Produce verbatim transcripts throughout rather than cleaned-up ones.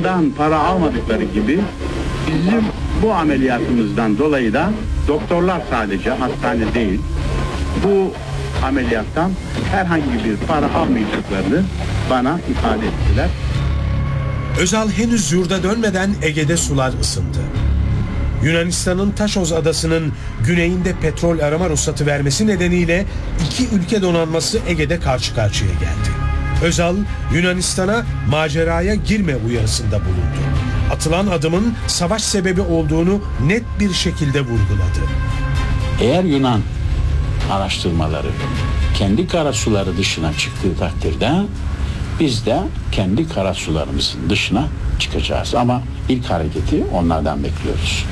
Yunan'dan para almadıkları gibi bizim bu ameliyatımızdan dolayı da doktorlar, sadece hastane değil, bu ameliyattan herhangi bir para almayacaklarını bana ifade ettiler. Özal henüz yurda dönmeden Ege'de sular ısındı. Yunanistan'ın Taşoz adasının güneyinde petrol arama ruhsatı vermesi nedeniyle iki ülke donanması Ege'de karşı karşıya geldi. Özal, Yunanistan'a maceraya girme uyarısında bulundu. Atılan adımın savaş sebebi olduğunu net bir şekilde vurguladı. Eğer Yunan araştırmaları kendi karasuları dışına çıktığı takdirde biz de kendi karasularımızın dışına çıkacağız. Ama ilk hareketi onlardan bekliyoruz.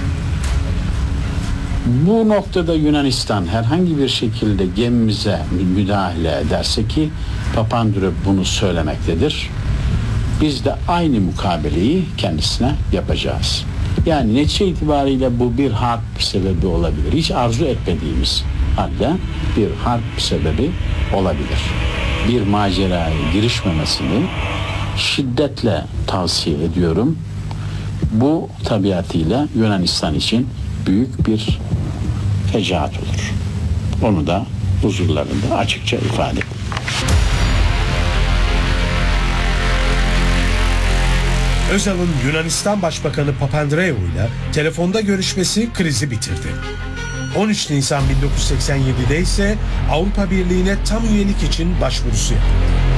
Bu noktada Yunanistan herhangi bir şekilde gemimize müdahale ederse, ki Papandreou bunu söylemektedir, biz de aynı mukabeleyi kendisine yapacağız. Yani netice itibariyle bu bir harp sebebi olabilir. Hiç arzu etmediğimiz halde bir harp sebebi olabilir. Bir maceraya girişmemesini şiddetle tavsiye ediyorum. Bu tabiatıyla Yunanistan için büyük bir fecaat olur. Onu da huzurlarında açıkça ifade edin. Özal'ın Yunanistan Başbakanı Papandreou ile telefonda görüşmesi krizi bitirdi. on üç Nisan bin dokuz yüz seksen yedi'de ise Avrupa Birliği'ne tam üyelik için başvurusu yapıldı.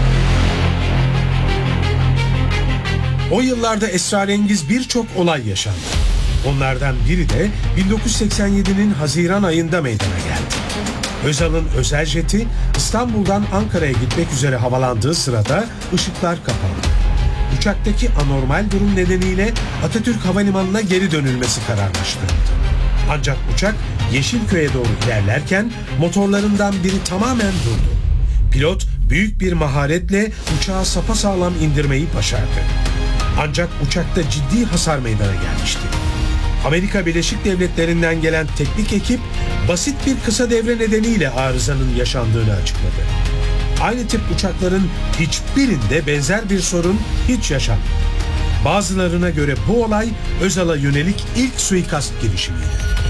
O yıllarda esrarengiz birçok olay yaşandı. Onlardan biri de bin dokuz yüz seksen yedi'nin Haziran ayında meydana geldi. Özal'ın özel jeti İstanbul'dan Ankara'ya gitmek üzere havalandığı sırada ışıklar kapandı. Uçaktaki anormal durum nedeniyle Atatürk Havalimanı'na geri dönülmesi kararlaştırıldı. Ancak uçak Yeşilköy'e doğru ilerlerken motorlarından biri tamamen durdu. Pilot büyük bir maharetle uçağı sapasağlam indirmeyi başardı. Ancak uçakta ciddi hasar meydana gelmişti. Amerika Birleşik Devletleri'nden gelen teknik ekip basit bir kısa devre nedeniyle arızanın yaşandığını açıkladı. Aynı tip uçakların hiçbirinde benzer bir sorun hiç yaşanmadı. Bazılarına göre bu olay Özal'a yönelik ilk suikast girişimiydi.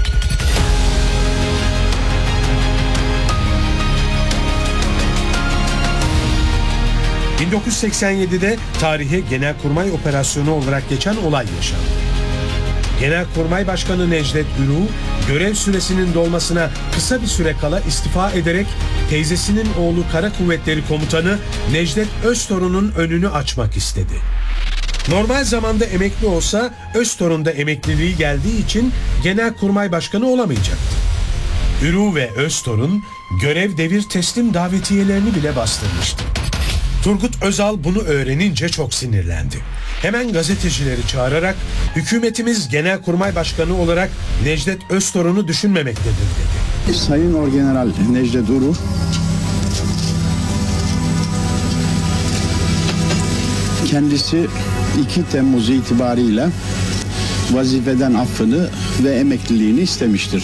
bin dokuz yüz seksen yedi'de tarihe Genelkurmay Operasyonu olarak geçen olay yaşandı. Genelkurmay Başkanı Necdet Ürü, görev süresinin dolmasına kısa bir süre kala istifa ederek teyzesinin oğlu Kara Kuvvetleri Komutanı Necdet Öztorun'un önünü açmak istedi. Normal zamanda emekli olsa Öztorun da emekliliği geldiği için Genelkurmay Başkanı olamayacaktı. Ürü ve Öztorun görev devir teslim davetiyelerini bile bastırmıştı. Turgut Özal bunu öğrenince çok sinirlendi. Hemen gazetecileri çağırarak hükümetimiz Genelkurmay Başkanı olarak Necdet Öztorun'u düşünmemektedir dedi. Sayın Orgeneral Necdet Uru kendisi iki Temmuz itibarıyla vazifeden affını ve emekliliğini istemiştir.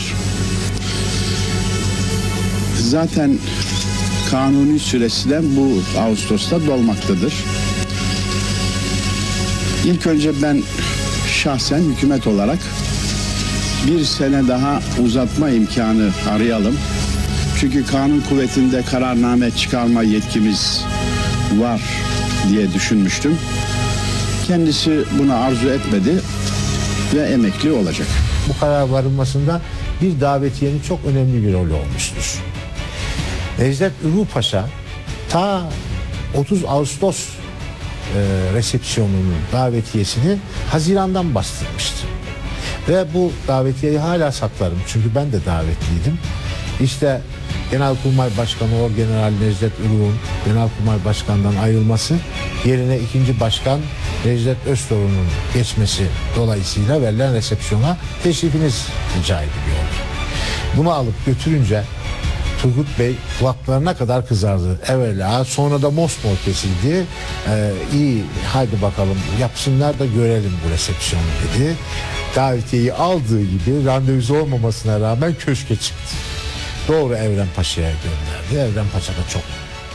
Zaten kanuni süresi de bu Ağustos'ta dolmaktadır. İlk önce ben şahsen hükümet olarak bir sene daha uzatma imkanı arayalım. Çünkü kanun kuvvetinde kararname çıkarma yetkimiz var diye düşünmüştüm. Kendisi bunu arzu etmedi ve emekli olacak. Bu karar varılmasında bir davetiyenin çok önemli bir rolü olmuştur. Necdet Ürü Paşa ta otuz Ağustos e, resepsiyonunun davetiyesini Haziran'dan bastırmıştı. Ve bu davetiyeyi hala saklarım çünkü ben de davetliydim. İşte Genelkurmay Başkanı Orgeneral Necdet Ürü'nün Genelkurmay Başkan'dan ayrılması, yerine ikinci başkan Necdet Öztorun'un geçmesi dolayısıyla verilen resepsiyona teşrifiniz rica ediliyor. Bunu alıp götürünce Turgut Bey kulaklarına kadar kızardı. Evvela sonra da mosmor kesildi. Ee, iyi hadi bakalım yapsınlar da görelim bu resepsiyonu dedi. Davetiyeyi aldığı gibi randevusu olmamasına rağmen köşke çıktı. Doğru Evren Paşa'ya gönderdi. Evren Paşa da çok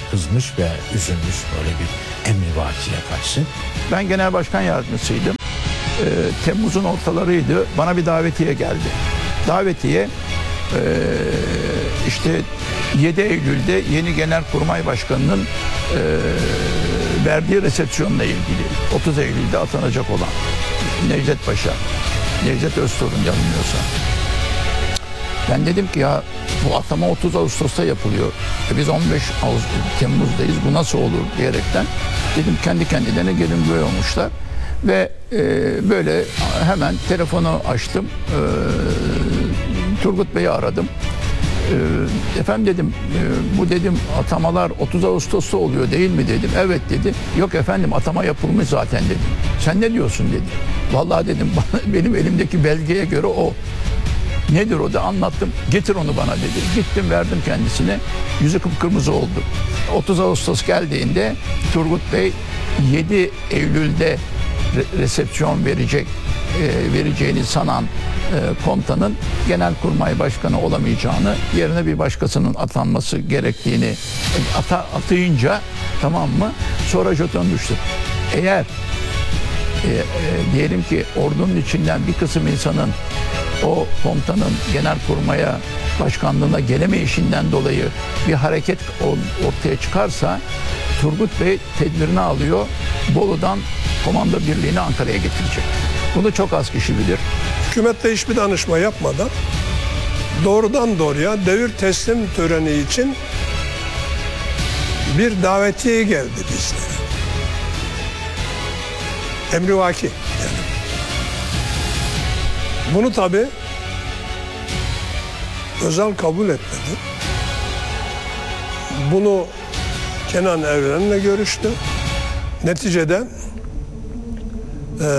kızmış ve üzülmüş böyle bir emrivakiye karşı. Ben genel başkan yardımcısıydım. Ee, Temmuz'un ortalarıydı. Bana bir davetiye geldi. Davetiye ee, işte yedi Eylül'de yeni Genelkurmay Başkanı'nın ee, verdiği resepsiyonla ilgili. otuz Eylül'de atanacak olan Necdet Paşa, Necdet Öztorun yanılmıyorsa. Ben dedim ki ya bu atama otuz Ağustos'ta yapılıyor. E biz on beş Temmuz'dayız. Bu nasıl olur diyerekten dedim kendi kendilerine gelin böyle olmuşlar. Ve e, böyle hemen telefonu açtım. E, Turgut Bey'i aradım. E, efendim dedim e, bu dedim atamalar otuz Ağustos'ta oluyor değil mi dedim. Evet dedi. Yok efendim atama yapılmış zaten dedim. Sen ne diyorsun dedi. Vallahi dedim benim elimdeki belgeye göre o. Nedir o da anlattım. Getir onu bana dedi. Gittim verdim kendisine. Yüzü kıpkırmızı oldu. otuz Ağustos geldiğinde Turgut Bey yedi Eylül'de re- resepsiyon verecek e, vereceğini sanan e, komutanın Genelkurmay Başkanı olamayacağını, yerine bir başkasının atanması gerektiğini ata, atayınca tamam mı? Sonra jeton düştü. Eğer e, e, diyelim ki ordunun içinden bir kısım insanın o komutanın Genelkurmay'a başkanlığına gelemeyişinden dolayı bir hareket ortaya çıkarsa Turgut Bey tedbirini alıyor. Bolu'dan komando birliğini Ankara'ya getirecek. Bunu çok az kişi bilir. Hükümette hiçbir danışma yapmadan doğrudan doğruya devir teslim töreni için bir davetiye geldi bizlere. Emrivaki yani. Bunu tabii Özal kabul etmedi. Bunu Kenan Evren'le görüştü. Neticede e,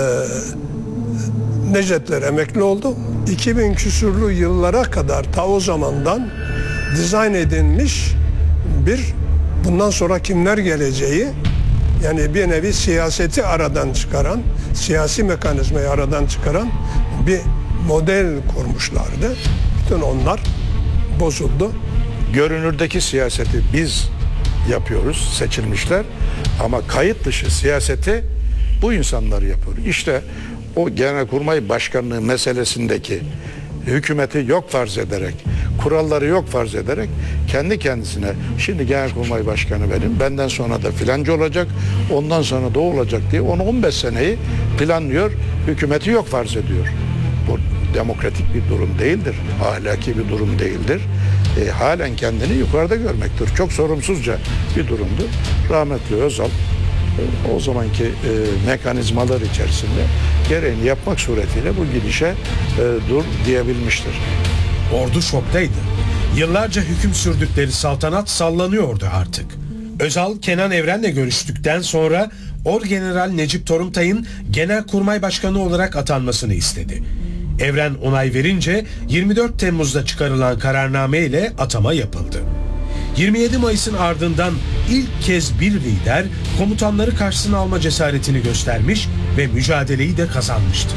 Necdetler emekli oldu. iki bin küsurlu yıllara kadar ta o zamandan dizayn edilmiş bir bundan sonra kimler geleceği, yani bir nevi siyaseti aradan çıkaran, siyasi mekanizmayı aradan çıkaran bir model kurmuşlardı. Bütün onlar bozuldu. Görünürdeki siyaseti biz yapıyoruz, seçilmişler, ama kayıt dışı siyaseti bu insanlar yapıyor. İşte o Genelkurmay Başkanlığı meselesindeki hükümeti yok farz ederek, kuralları yok farz ederek kendi kendisine şimdi Genelkurmay Başkanı benim, benden sonra da filanca olacak, ondan sonra da o olacak diye on on beş seneyi planlıyor, hükümeti yok farz ediyor. Bu demokratik bir durum değildir, ahlaki bir durum değildir. E, halen kendini yukarıda görmektir. Çok sorumsuzca bir durumdu. Rahmetli Özal e, o zamanki e, mekanizmalar içerisinde gereğini yapmak suretiyle bu gidişe e, dur diyebilmiştir. Ordu şoktaydı. Yıllarca hüküm sürdükleri saltanat sallanıyordu artık. Özal, Kenan Evren'le görüştükten sonra Orgeneral Necip Torumtay'ın Genelkurmay Başkanı olarak atanmasını istedi. Evren onay verince yirmi dört Temmuz'da çıkarılan kararname ile atama yapıldı. yirmi yedi Mayıs'ın ardından ilk kez bir lider komutanları karşısına alma cesaretini göstermiş ve mücadeleyi de kazanmıştı.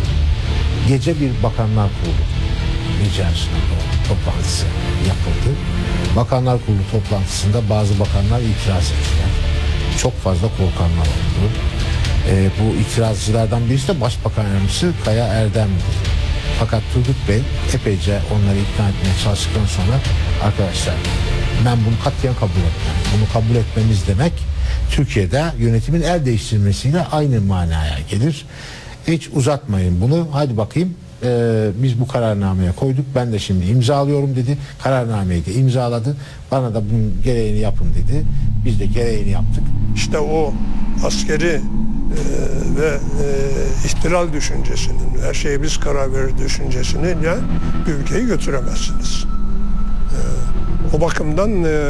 Gece bir bakanlar kurulu meclisinde toplantısı yapıldı. Bakanlar kurulu toplantısında bazı bakanlar itiraz ettiler. Çok fazla korkanlar oldu. E, bu itirazcılardan birisi de Başbakan Yardımcısı Kaya Erdem'di. Fakat Turgut Bey epeyce onları ikna etmeye çalıştıktan sonra arkadaşlar ben bunu katiyen kabul etmem. Bunu kabul etmemiz demek Türkiye'de yönetimin el değiştirmesiyle aynı manaya gelir. Hiç uzatmayın bunu. Hadi bakayım e, biz bu kararnameye koyduk. Ben de şimdi imzalıyorum dedi. Kararnameyi de imzaladı. Bana da bunun gereğini yapın dedi. Biz de gereğini yaptık. İşte o askeri e, ve e, ihtilal düşüncesinin, her şeye biz karar verir düşüncesiyle bir ülkeyi götüremezsiniz. E, o bakımdan e,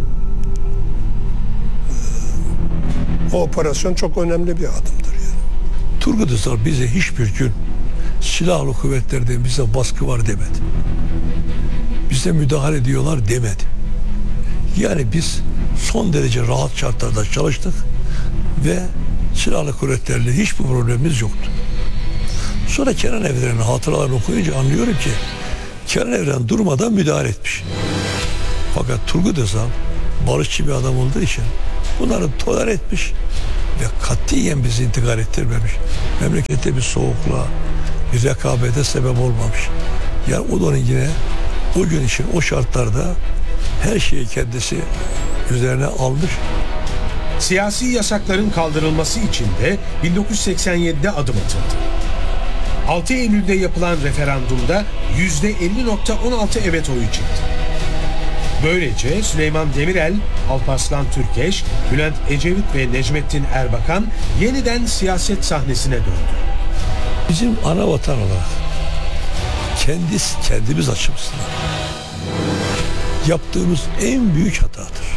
o operasyon çok önemli bir adımdır. Yani. Turgut Özal bize hiçbir gün silahlı kuvvetlerde bize baskı var demedi. Bize müdahale ediyorlar demedi. Yani biz son derece rahat şartlarda çalıştık ve silahlı kuvvetlerle hiçbir problemimiz yoktu. Sonra Kenan Evren'in hatıralarını okuyunca anlıyorum ki Kenan Evren durmadan müdahale etmiş. Fakat Turgut Özal barışçı bir adam olduğu için bunları toler etmiş ve katiyen bizi intikal ettirmemiş. Memlekette bir soğukluğa, bir rekabete sebep olmamış. Yani o da yine o gün için o şartlarda her şeyi kendisi üzerine almış. Siyasi yasakların kaldırılması için de bin dokuz yüz seksen yedide adım atıldı. altı Eylül'de yapılan referandumda yüzde elli nokta on altı evet oyu çıktı. Böylece Süleyman Demirel, Alparslan Türkeş, Bülent Ecevit ve Necmettin Erbakan yeniden siyaset sahnesine döndü. Bizim ana vatan olarak kendisi, kendimiz açımızdan yaptığımız en büyük hatadır.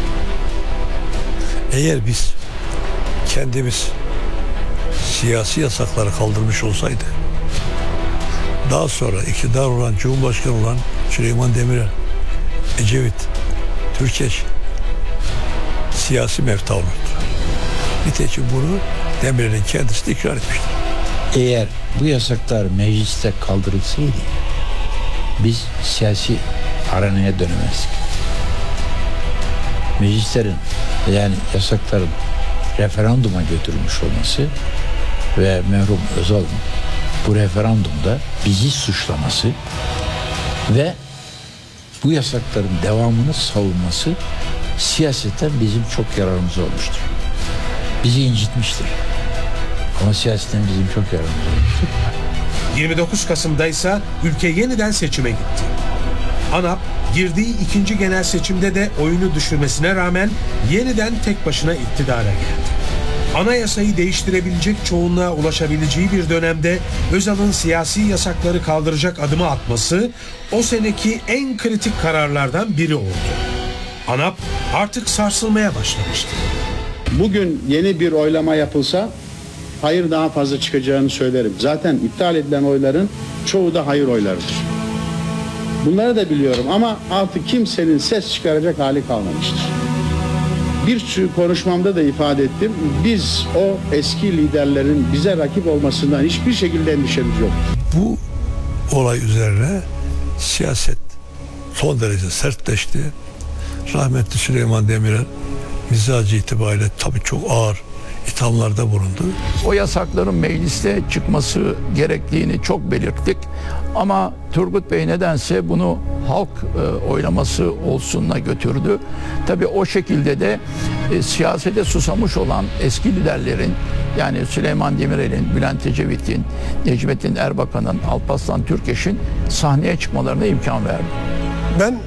Eğer biz kendimiz siyasi yasakları kaldırmış olsaydı, daha sonra iktidar olan, Cumhurbaşkanı olan Süleyman Demirel, Ecevit, Türkeş siyasi mevta olurdu. Nitekim bunu Demirel'in kendisi de ikrar etmiştir. Eğer bu yasaklar mecliste kaldırılsaydı biz siyasi arenaya dönemezdik. Meclislerin yani yasakların referanduma götürülmüş olması ve merhum Özal'ın bu referandumda bizi suçlaması ve bu yasakların devamını savunması siyasetten bizim çok yararımız olmuştur. Bizi incitmiştir. Ama siyasetten bizim çok yararımız olmuştur. yirmi dokuz Kasım'da ise ülke yeniden seçime gitti. ANAP girdiği ikinci genel seçimde de oyunu düşürmesine rağmen yeniden tek başına iktidara geldi. Anayasayı değiştirebilecek çoğunluğa ulaşabileceği bir dönemde Özal'ın siyasi yasakları kaldıracak adımı atması o seneki en kritik kararlardan biri oldu. ANAP artık sarsılmaya başlamıştı. Bugün yeni bir oylama yapılsa hayır daha fazla çıkacağını söylerim. Zaten iptal edilen oyların çoğu da hayır oylarıdır. Bunları da biliyorum ama artık kimsenin ses çıkaracak hali kalmamıştır. Bir sürü konuşmamda da ifade ettim. Biz o eski liderlerin bize rakip olmasından hiçbir şekilde endişemiz yok. Bu olay üzerine siyaset son derece sertleşti. Rahmetli Süleyman Demirel mizacı itibariyle tabii çok ağır ithamlarda bulundu. O yasakların mecliste çıkması gerektiğini çok belirttik. Ama Turgut Bey nedense bunu halk e, oylaması olsununa götürdü. Tabii o şekilde de e, siyasete susamış olan eski liderlerin yani Süleyman Demirel'in, Bülent Ecevit'in, Necmettin Erbakan'ın, Alparslan Türkeş'in sahneye çıkmalarına imkan verdi. Ben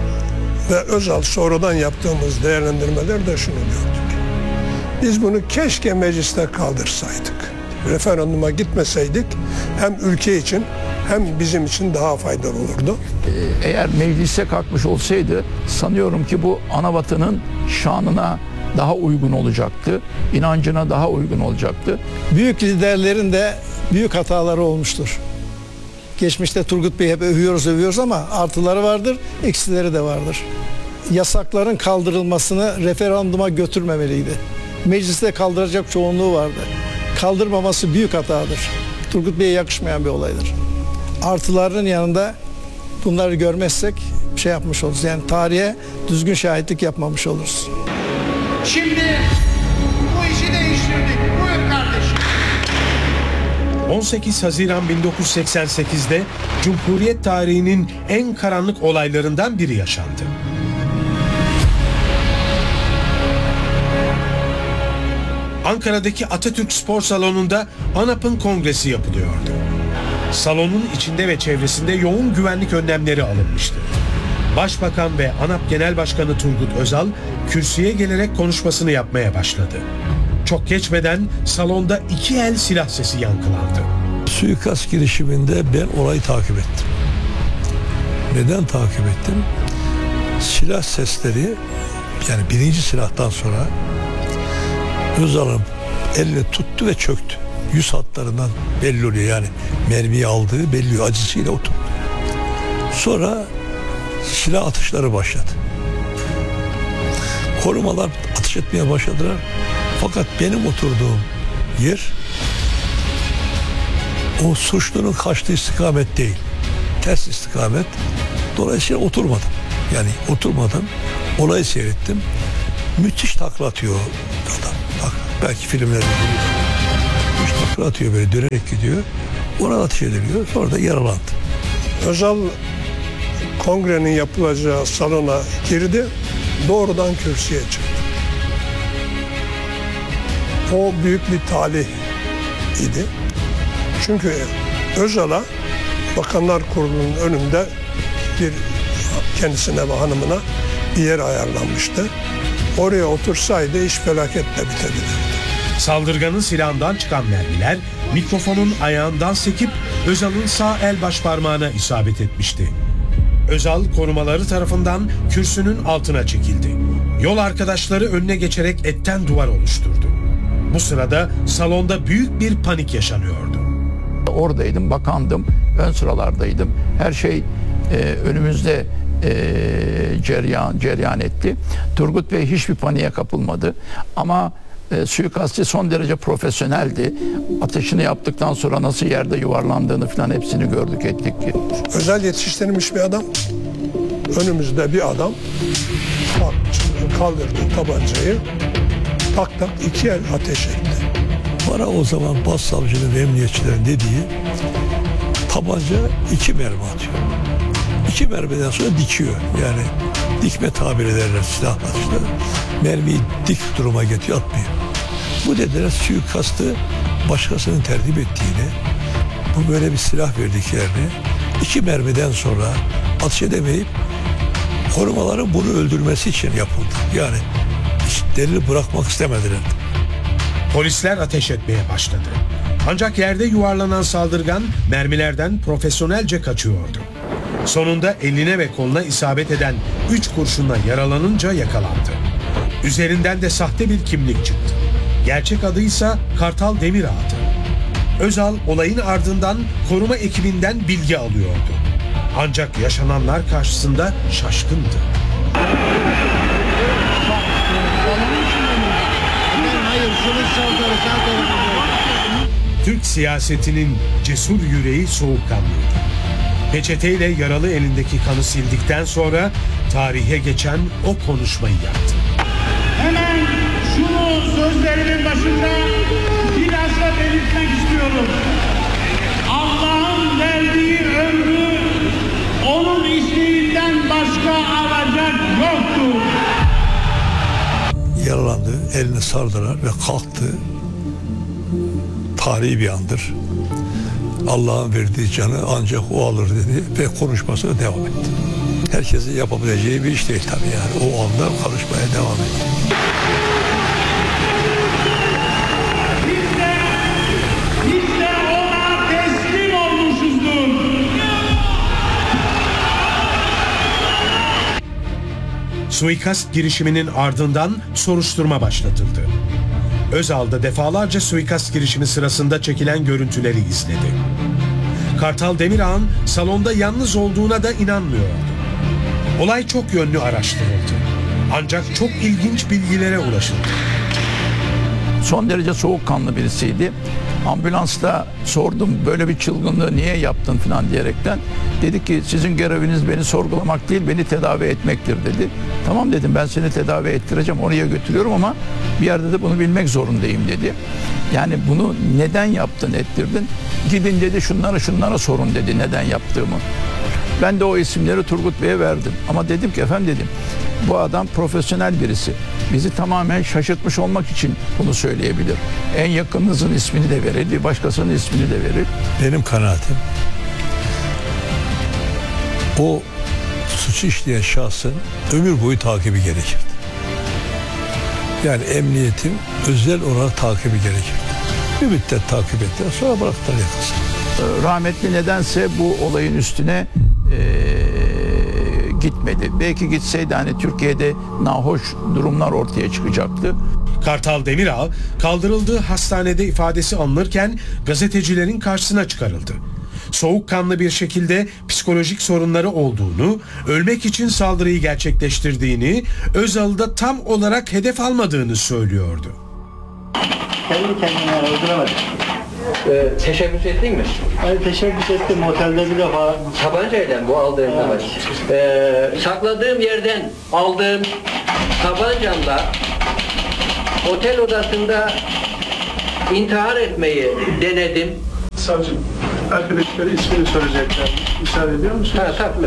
ve Özal sonradan yaptığımız değerlendirmelerde şunu gördük. Biz bunu keşke mecliste kaldırsaydık. Referanduma gitmeseydik hem ülke için hem bizim için daha faydalı olurdu. Eğer meclise kalkmış olsaydı sanıyorum ki bu anavatının şanına daha uygun olacaktı. İnancına daha uygun olacaktı. Büyük liderlerin de büyük hataları olmuştur. Geçmişte Turgut Bey'i hep övüyoruz övüyoruz ama artıları vardır, eksileri de vardır. Yasakların kaldırılmasını referanduma götürmemeliydi. Mecliste kaldıracak çoğunluğu vardı. Kaldırmaması büyük hatadır. Turgut Bey'e yakışmayan bir olaydır. Artılarının yanında bunları görmezsek şey yapmış oluruz. Yani tarihe düzgün şahitlik yapmamış oluruz. Şimdi bu işi değiştirdik. Buyur kardeşim. on sekiz Haziran bin dokuz yüz seksen sekizde Cumhuriyet tarihinin en karanlık olaylarından biri yaşandı. Ankara'daki Atatürk Spor Salonu'nda ANAP'ın kongresi yapılıyordu. Salonun içinde ve çevresinde yoğun güvenlik önlemleri alınmıştı. Başbakan ve ANAP Genel Başkanı Turgut Özal kürsüye gelerek konuşmasını yapmaya başladı. Çok geçmeden salonda iki el silah sesi yankılandı. Suikast girişiminde ben olayı takip ettim. Neden takip ettim? Silah sesleri yani birinci silahtan sonra Özal'ın elini tuttu ve çöktü. Yüz hatlarından belli oluyor yani mermiyi aldığı belli oluyor acısıyla oturdu. Sonra silah atışları başladı. Korumalar atış etmeye başladılar. Fakat benim oturduğum yer o suçlunun kaçtığı istikamet değil. Ters istikamet. Dolayısıyla oturmadım. Yani oturmadım. Olayı seyrettim. Müthiş takla atıyor adam. Bak, belki filmlerde görüyorsun. Müthiş takla atıyor, böyle dönerek gidiyor. Ona ateş ediliyor. Sonra da yaralandı. Özal kongrenin yapılacağı salona girdi. Doğrudan kürsüye çıktı. O büyük bir talih idi. Çünkü Özal'a Bakanlar Kurulu'nun önünde bir kendisine ve hanımına bir yer ayarlanmıştı. Oraya otursaydı iş felaketle bitebilirdi. Saldırganın silahından çıkan mermiler mikrofonun ayağından sekip Özal'ın sağ el baş parmağına isabet etmişti. Özal korumaları tarafından kürsünün altına çekildi. Yol arkadaşları önüne geçerek etten duvar oluşturdu. Bu sırada salonda büyük bir panik yaşanıyordu. Oradaydım, bakandım, ön sıralardaydım. Her şey e, önümüzde e, cereyan, cereyan etti. Turgut Bey hiçbir paniğe kapılmadı. Ama e, suikastçı son derece profesyoneldi. Ateşini yaptıktan sonra nasıl yerde yuvarlandığını falan hepsini gördük, ettik. Özel yetiştirilmiş bir adam. Önümüzde bir adam. Bak, kaldırdı tabancayı. Tak tak iki el ateş etti. Bana o zaman başsavcının ve emniyetçilerin dediği, tabanca iki mermi atıyor. İki mermiden sonra dikiyor. Yani dikme tabir ederler silah atışları. Mermiyi dik duruma getiriyor, atmıyor. Bu dediler suikastı başkasının tertip ettiğini, bu böyle bir silah verdiklerini, iki mermiden sonra atış edemeyip korumaların bunu öldürmesi için yapıldı. Yani hiç delil bırakmak istemediler. Polisler ateş etmeye başladı. Ancak yerde yuvarlanan saldırgan mermilerden profesyonelce kaçıyordu. Sonunda eline ve koluna isabet eden üç kurşunla yaralanınca yakalandı. Üzerinden de sahte bir kimlik çıktı. Gerçek adıysa Kartal Demirağ'dı. Özal olayın ardından koruma ekibinden bilgi alıyordu. Ancak yaşananlar karşısında şaşkındı. Türk siyasetinin cesur yüreği soğukkanlıydı. Peçeteyle yaralı elindeki kanı sildikten sonra tarihe geçen o konuşmayı yaptı. Hemen şunu sözlerimin başında biraz da belirtmek istiyorum. Allah'ın verdiği ömrü onun isteğinden başka alacak yoktur. Yaralandı, elini sardılar ve kalktı. Tarihi bir andır. Allah'ın verdiği canı ancak o alır dedi ve konuşmasına devam etti. Herkesin yapabileceği bir iş değil tabii yani. O anda konuşmaya devam etti. Biz de, biz de ona teslim olmuşuzdur. Suikast girişiminin ardından soruşturma başlatıldı. Özal da defalarca suikast girişimi sırasında çekilen görüntüleri izledi. Kartal Demirağ'ın salonda yalnız olduğuna da inanmıyordu. Olay çok yönlü araştırıldı. Ancak çok ilginç bilgilere ulaşıldı. Son derece soğukkanlı birisiydi. Ambulansta sordum, böyle bir çılgınlığı niye yaptın falan diyerekten. Dedi ki sizin göreviniz beni sorgulamak değil, beni tedavi etmektir dedi. Tamam dedim, ben seni tedavi ettireceğim, oraya götürüyorum ama bir yerde de bunu bilmek zorundayım dedi. Yani bunu neden yaptın, ettirdin? Gidin dedi, şunlara şunlara sorun dedi neden yaptığımı. Ben de o isimleri Turgut Bey'e verdim. Ama dedim ki efendim dedim, bu adam profesyonel birisi. Bizi tamamen şaşırtmış olmak için bunu söyleyebilir. En yakınınızın ismini de verir, bir başkasının ismini de verir. Benim kanaatim, o suçu işleyen şahsın ömür boyu takibi gerekirdi. Yani emniyetin özel olarak takibi gerekirdi. Bir müddet takip ettiler, sonra bıraktılar yakasını. Rahmetli nedense bu olayın üstüne ee, gitmedi. Belki gitseydi hani Türkiye'de nahoş durumlar ortaya çıkacaktı. Kartal Demirağ kaldırıldığı hastanede ifadesi alınırken gazetecilerin karşısına çıkarıldı. Soğukkanlı bir şekilde psikolojik sorunları olduğunu, ölmek için saldırıyı gerçekleştirdiğini, Özal'ı da tam olarak hedef almadığını söylüyordu. Kendi kendine öldüremedim. Ee, teşebbüs ettin mi? Hayır, teşebbüs ettim. Otelde bir defa. Tabancayla bu aldığım tabanca. Ee, sakladığım yerden aldığım tabancamla otel odasında intihar etmeyi denedim. Savcım, arkadaşları ismini soracaklar. Müsaade ediyor musunuz? Ha, tabii.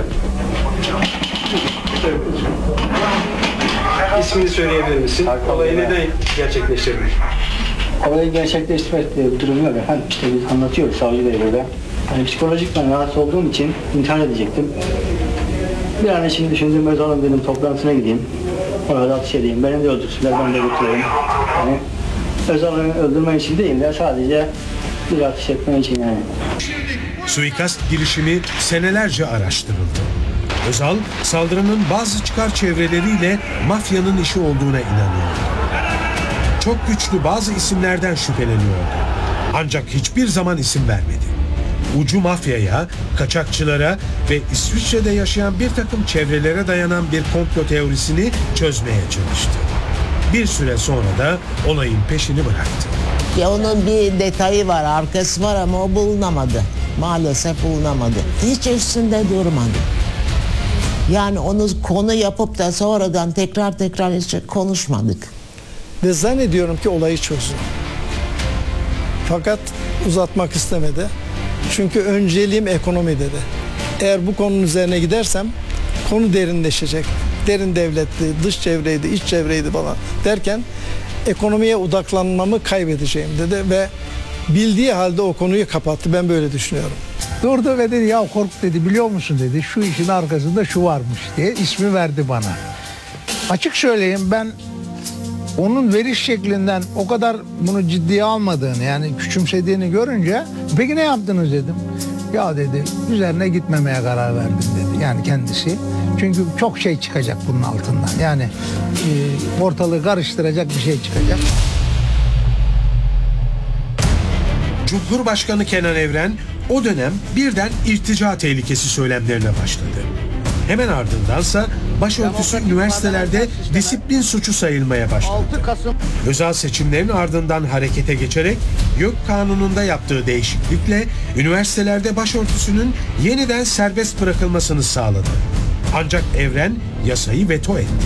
İsmini söyleyebilir misin? Olayı neden gerçekleştirdin? Olayı gerçekleştirmek diye bir durum yok efendim. İşte biz anlatıyoruz savcı bey burada. Yani psikolojik ben rahatsız olduğum için intihar edecektim. Bir an için düşündüm, Özal'ın dedim toplantısına gideyim. Orada atış edeyim. Beni de öldürsünler, ben de götüreyim. Yani Özal'ı öldürmek için değil de sadece bir atış etmek için yani. Suikast girişimi senelerce araştırıldı. Özal, saldırının bazı çıkar çevreleriyle mafyanın işi olduğuna inanıyordu. Çok güçlü bazı isimlerden şüpheleniyordu. Ancak hiçbir zaman isim vermedi. Ucu mafyaya, kaçakçılara ve İsviçre'de yaşayan bir takım çevrelere dayanan bir komplo teorisini çözmeye çalıştı. Bir süre sonra da olayın peşini bıraktı. Ya onun bir detayı var, arkası var ama o bulunamadı. Maalesef bulunamadı. Hiç üstünde durmadı. Yani onu konu yapıp da sonradan tekrar tekrar hiç konuşmadık. Ve zannediyorum ki olayı çözdü. Fakat uzatmak istemedi. Çünkü önceliğim ekonomi dedi. Eğer bu konunun üzerine gidersem konu derinleşecek. Derin devletti, dış çevreydi, iç çevreydi falan derken ekonomiye odaklanmamı kaybedeceğim dedi ve bildiği halde o konuyu kapattı. Ben böyle düşünüyorum. Durdu ve dedi ya Korkut dedi biliyor musun dedi şu işin arkasında şu varmış diye ismi verdi bana. Açık söyleyeyim ben onun veriş şeklinden o kadar bunu ciddiye almadığını yani küçümsediğini görünce peki ne yaptınız dedim. Ya dedi üzerine gitmemeye karar verdim dedi yani kendisi. Çünkü çok şey çıkacak bunun altından yani e, ortalığı karıştıracak bir şey çıkacak. Cumhurbaşkanı Kenan Evren o dönem birden irtica tehlikesi söylemlerine başladı. Hemen ardındansa başörtüsü üniversitelerde disiplin suçu sayılmaya başladı. Özel seçimlerin ardından harekete geçerek YÖK kanununda yaptığı değişiklikle üniversitelerde başörtüsünün yeniden serbest bırakılmasını sağladı. Ancak Evren yasayı veto etti.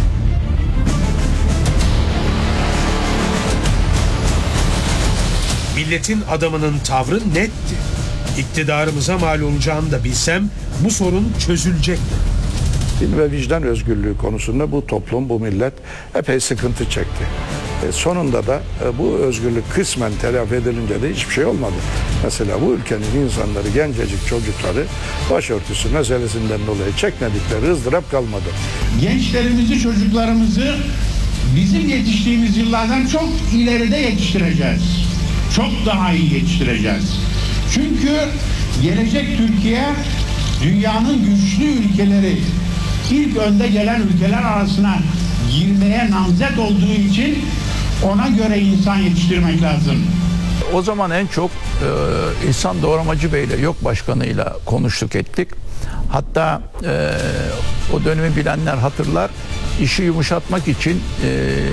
Milletin adamının tavrı netti. İktidarımıza mal olacağını da bilsem bu sorun çözülecekti. Din ve vicdan özgürlüğü konusunda bu toplum, bu millet epey sıkıntı çekti. E, sonunda da e, bu özgürlük kısmen telafi edilince de hiçbir şey olmadı. Mesela bu ülkenin insanları, gencecik çocukları başörtüsü meselesinden dolayı çekmedikleri ızdırap kalmadı. Gençlerimizi, çocuklarımızı bizim yetiştiğimiz yıllardan çok ileride yetiştireceğiz. Çok daha iyi yetiştireceğiz. Çünkü gelecek Türkiye dünyanın güçlü ülkeleri, ilk önde gelen ülkeler arasına girmeye namzet olduğu için ona göre insan yetiştirmek lazım. O zaman en çok e, İhsan Doğramacı Bey ile YÖK Başkanı'yla konuştuk ettik. Hatta e, o dönemi bilenler hatırlar. İşi yumuşatmak için e,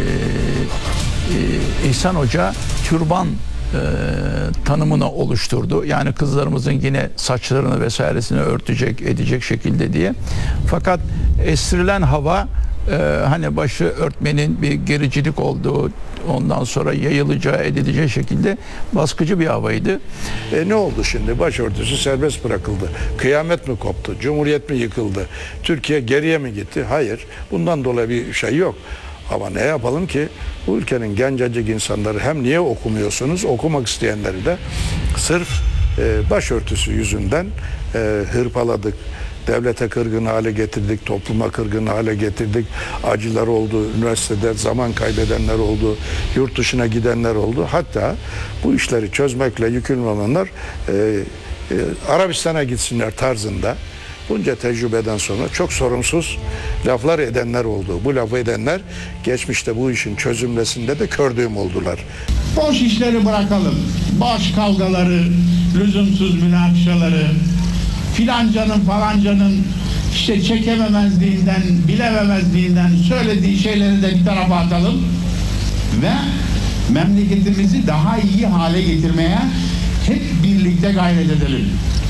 e, İhsan Hoca türban E, tanımını oluşturdu. Yani kızlarımızın yine saçlarını vesairesini örtecek, edecek şekilde diye. Fakat estirilen hava e, hani başı örtmenin bir gericilik olduğu, ondan sonra yayılacağı, edileceği şekilde baskıcı bir havaydı. E ne oldu şimdi? Başörtüsü serbest bırakıldı. Kıyamet mi koptu? Cumhuriyet mi yıkıldı? Türkiye geriye mi gitti? Hayır. Bundan dolayı bir şey yok. Ama ne yapalım ki bu ülkenin gencecik insanları hem niye okumuyorsunuz, okumak isteyenleri de sırf e, başörtüsü yüzünden e, hırpaladık. Devlete kırgın hale getirdik, topluma kırgın hale getirdik. Acılar oldu, üniversitede zaman kaybedenler oldu, yurt dışına gidenler oldu. Hatta bu işleri çözmekle yükümlü olanlar e, e, Arabistan'a gitsinler tarzında. Bunca tecrübeden sonra çok sorumsuz laflar edenler oldu. Bu lafı edenler geçmişte bu işin çözülmesinde de kördüğüm oldular. Boş işleri bırakalım. Boş kavgaları, lüzumsuz münakaşaları, filancanın falancanın işte çekememezliğinden, bilememezliğinden söylediği şeyleri de bir tarafa atalım ve memleketimizi daha iyi hale getirmeye hep birlikte gayret edelim.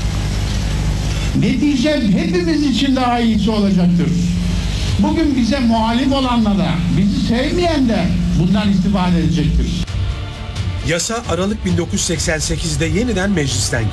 Netice hepimiz için daha iyisi olacaktır. Bugün bize muhalif olanla da, bizi sevmeyen de bundan istifade edecektir. Yasa Aralık bin dokuz yüz seksen sekizde yeniden meclisten